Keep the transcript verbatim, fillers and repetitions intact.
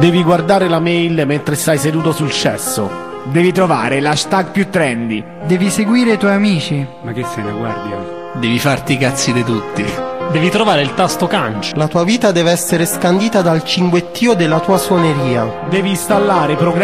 Devi guardare la mail mentre stai seduto sul cesso. Devi trovare l'hashtag più trendy. Devi seguire i tuoi amici. Ma che sei, una guardia? Devi farti i cazzi di tutti. Devi trovare il tasto cancio. La tua vita deve essere scandita dal cinguettio della tua suoneria. Devi installare programmi